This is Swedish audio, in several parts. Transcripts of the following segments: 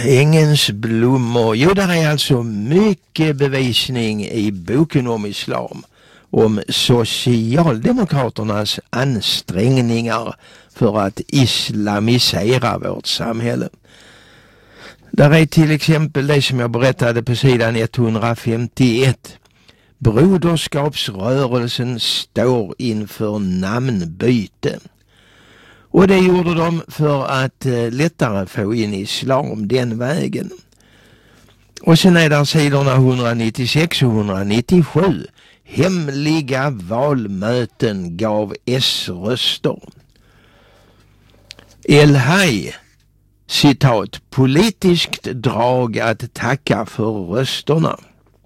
Ängens blommor. Jo, där är alltså mycket bevisning i boken om islam om socialdemokraternas ansträngningar för att islamisera vårt samhälle. Där är till exempel det som jag berättade på sidan 151. Broderskapsrörelsen står inför namnbyte. Och det gjorde de för att lättare få in islam den vägen. Och sen är där sidorna 196 och 197. Hemliga valmöten gav S-röster. El-Hay, citat, politiskt drag att tacka för rösterna.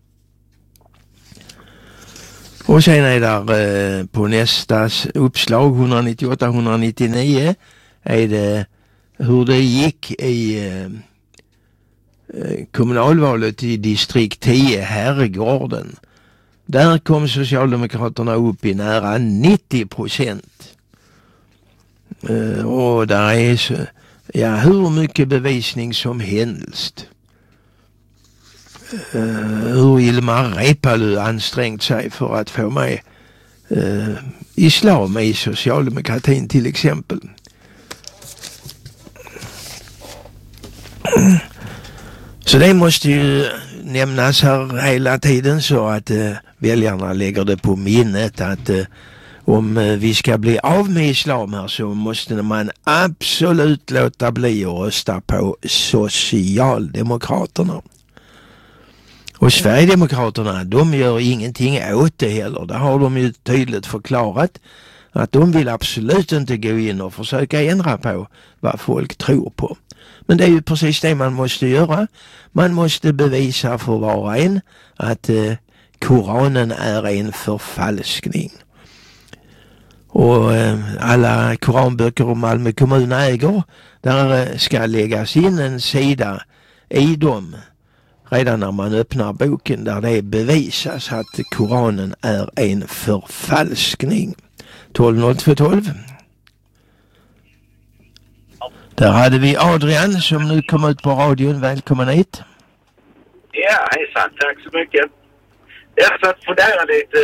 Och sen är där på nästa uppslag 198-199 är det hur det gick i kommunalvalet i distrikt 10 Herrgården. Där kom Socialdemokraterna upp i nära 90%. Och där är så, hur mycket bevisning som helst. Hur Ilmar Reepalu ansträngt sig för att få med islam i socialdemokratin till exempel. Så det måste ju nämnas här hela tiden så att väljarna lägger det på minnet att om vi ska bli av med islam här så måste man absolut låta bli att rösta på Socialdemokraterna. Och Sverigedemokraterna, de gör ingenting åt det heller. Det har de ju tydligt förklarat att de vill absolut inte gå in och försöka ändra på vad folk tror på. Men det är ju precis det man måste göra. Man måste bevisa för var och en att Koranen är en förfalskning. Och alla koranböcker om Malmö kommun äger, där ska läggas in en sida i dem redan när man öppnar boken där det bevisas att Koranen är en förfalskning. 120212. Där hade vi Adrian som nu kom ut på radion. Välkommen hit. Ja, hejsan. Tack så mycket. Jag för att fundera lite.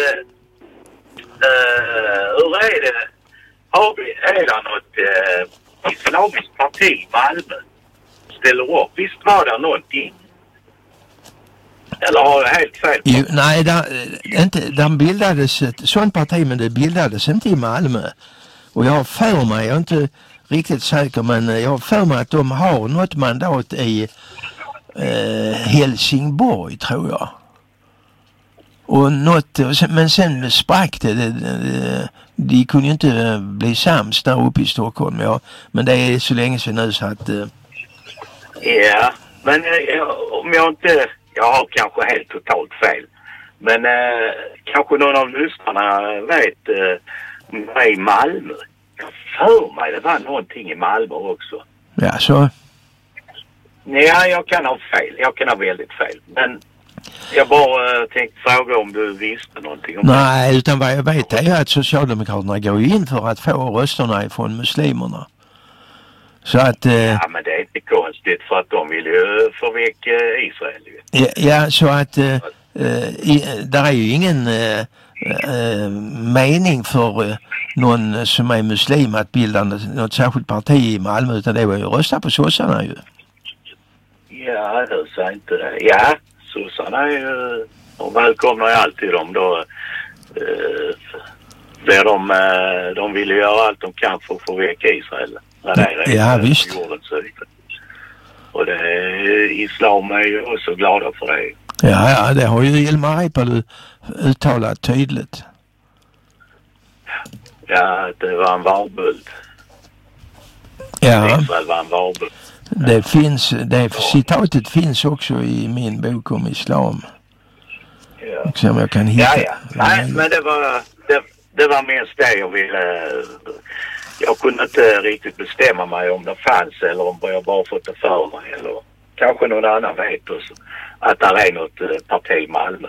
Hur är det? Är det något islamiskt parti i Malmö ställer upp? Visst var det någonting? Eller har jag helt fel? Jo, nej, där bildades ett sånt parti, men det bildades inte i Malmö. Och jag har för mig, jag är inte riktigt säker, men jag har för mig att de har något mandat i Helsingborg, tror jag. Och men sen sprack det. De kunde ju inte bli sams där uppe i Stockholm. Ja. Men det är så länge sedan nu så att... Ja, men om jag inte... Jag har kanske helt totalt fel. Men kanske någon av lyssnarna vet mig i Malmö. Jag för mig det var någonting i Malmö också. Ja, så... Nej, jag kan ha fel. Jag kan ha väldigt fel. Men jag bara tänkte fråga om du visste någonting om nej, det. Utan vad jag vet är att Socialdemokraterna går in för att få rösterna ifrån muslimerna. Så att... Ja, men det är inte konstigt för att de vill ju få väck Israel. Ja, så att där är ju ingen mening för någon som är muslim att bilda något särskilt parti i Malmö, utan det var ju rösta på sossarna ju. Ja, det säger inte det. Ja, sossarna är ju... De välkomnar ju alltid dem då. De vill ju göra allt de kan för att få väck Israel. Ja, visst. Och islam är ju också glada för det. Ja, det har ju Ilmar Reepalu uttalat tydligt. Ja, det var en varbult. Ja. Israel var en varbult. Citatet finns också i min bok om islam. Ja. Så om jag kan hitta. Ja. Nej, men det var minst det jag ville... Jag kunde inte riktigt bestämma mig om det fanns eller om jag bara fått det för mig. Eller kanske någon annan vet också att det är något parti i Malmö.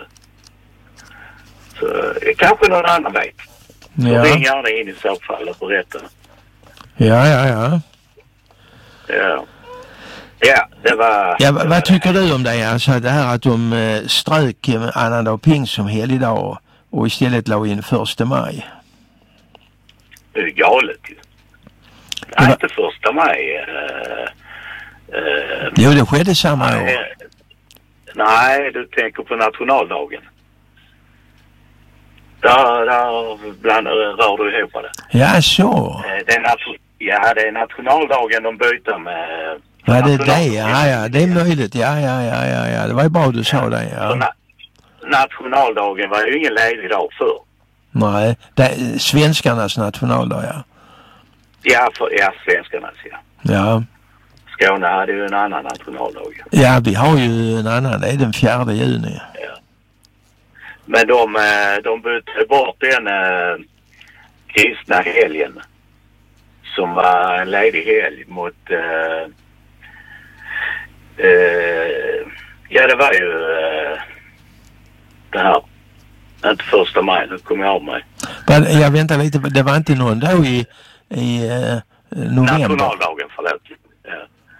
Så kanske någon annan vet. Så ring gärna in i så fall och berätta. Ja. Ja. Ja, det var... Ja, vad tycker du om det? Alltså det här att de strök annandag pingst som helgdag och istället la in 1 maj. Det är galet ju. Nej, inte 1 maj. Jo, det skedde samma år. Nej, du tänker på nationaldagen. Där rör du ihop det. Ja, så. Det är nationaldagen de byter med... Ja, det är det. Ja, det är möjligt. Ja. Det var ju bra du sa det, ja. Nationaldagen var ju ingen ledig dag för. Nej, det är svenskarnas nationaldag, ja. Ja, svenskarnas, ja. Ja. Skåne hade ju en annan nationaldag. Ja, vi har ju en annan. Det är den 4 juni. Ja. Men de bytte bort den kristna helgen som var en ledig helg mot ja, det var ju det här. Inte 1 maj, nu kommer jag av mig. Men jag väntar lite, det var inte någon då i november? Nationaldagen, förlåt. Ja.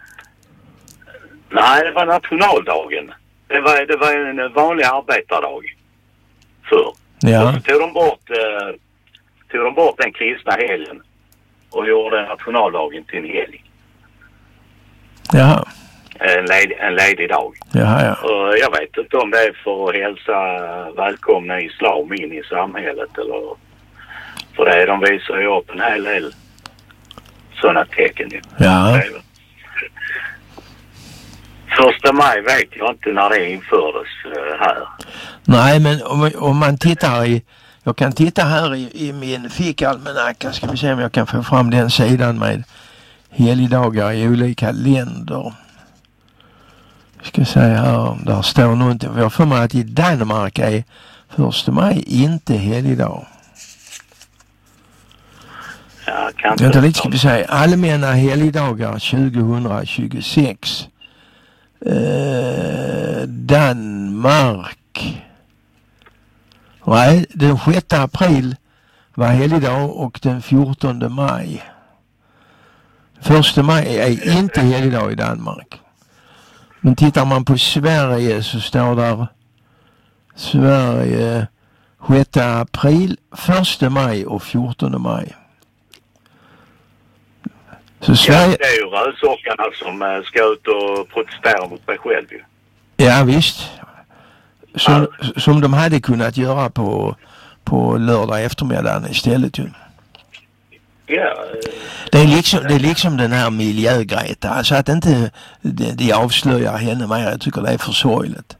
Nej, det var nationaldagen. Det var en vanlig arbetardag förr. Ja. Och så tog de bort den kristna helgen och gjorde nationaldagen till en helg. Jaha. En ledig dag. Jaha. Och jag vet inte om det är för att hälsa välkomna islam in i samhället eller... För det de visar ju upp en hel del sådana tecken. Ja. 1 maj vet jag inte när det infördes här. Nej, men om man tittar jag kan titta här i min fickalmanacka, ska vi se om jag kan få fram den sidan med helgdagar i olika länder. Ska säga här, där står nog inte, jag får mig att i Danmark är 1 maj inte helgdag. Jag inte lite ska vi säga, allmänna helgdagar 2026. Danmark. Nej, den 6 april var helgdag och den 14 maj. 1 maj är inte helgdag i Danmark. Men tittar man på Sverige så står där Sverige 6 april, 1 maj och 14 maj. Så Sverige... Ja, det är ju rödsockarna som ska ut och protestera mot sig själv ju. Ja, visst. Som de hade kunnat göra på lördag eftermiddagen istället ju. Ja. Det är liksom den här miljögreta. Alltså att inte de avslöjar henne mer. Jag tycker det är för sorgligt.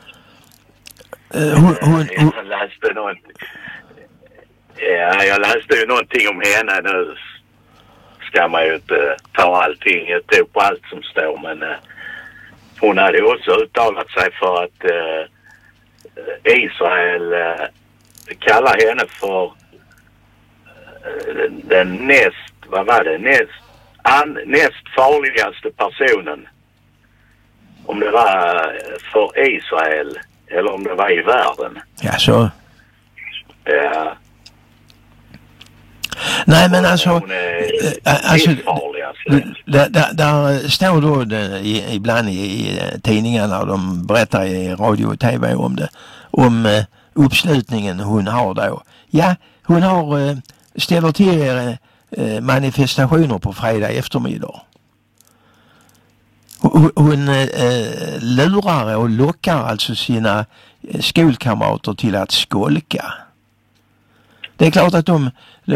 Jag läste ju någonting om henne nu. Ska man ju inte ta allting. Jag tog på allt som står. Men hon hade också uttalat sig för att Israel kallar henne för den näst farligaste personen. Om det var för Israel eller om det var i världen. Ja, så. Ja. Nej, men alltså där står då ibland i tidningarna och de berättar i radio och tv om det, om uppslutningen hon har då. Ja, hon har ställer till manifestationer på fredag eftermiddag. Hon lurar och lockar alltså sina skolkamrater till att skolka. Det är klart att de...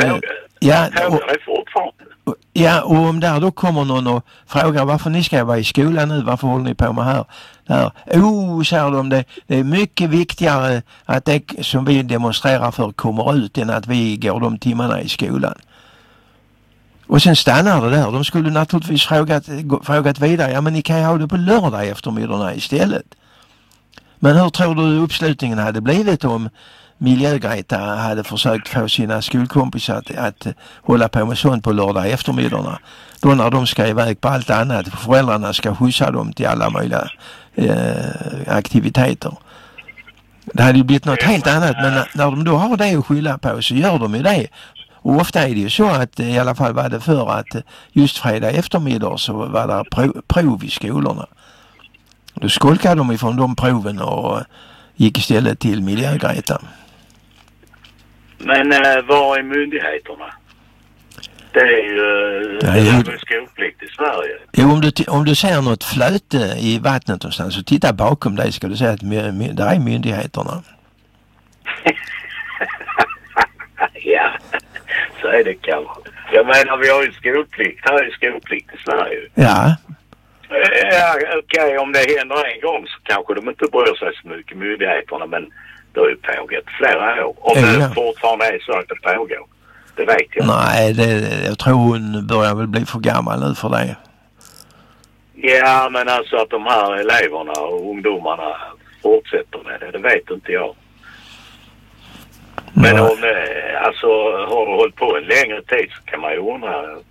och om där då kommer någon och frågar varför ni ska vara i skolan nu, varför håller ni på med här? Säger de, det är mycket viktigare att det som vi demonstrerar för kommer ut än att vi går de timmarna i skolan. Och sen stannar det där. De skulle naturligtvis frågat vidare, ja men ni kan ju ha det på lördag eftermiddagarna istället. Men hur tror du uppslutningen hade blivit om Miljögreta hade försökt få sina skolkompisar att hålla på med sånt på lördag eftermiddagarna? Då när de ska iväg på allt annat, föräldrarna ska skjutsa dem till alla möjliga aktiviteter. Det hade ju blivit något helt annat, men när de då har det att skylla på så gör de ju det. Och ofta är det ju så att i alla fall var det för att just fredag eftermiddag så var det prov i skolorna. Då skolkade de ifrån de proven och gick istället till Miljögreta. Men var är myndigheterna? Det är ju skolplikt i Sverige. Jo, om du ser något flöte i vattnet någonstans så titta bakom dig ska du säga att där är myndigheterna. Ja, så är det kanske. Jag menar, vi har ju skolplikt. Här är skolplikt i Sverige. Ja. Ja, okej, om det händer en gång så kanske de inte bryr sig så mycket, myndigheterna, men det har ju pågått flera år. Om det fortfarande är så att det pågår. Det vet jag. Nej, jag tror hon börjar väl bli för gammal nu för det. Ja, men alltså att de här eleverna och ungdomarna fortsätter med det vet inte jag. Men om alltså har du hållit på en längre tid så kan man ju undra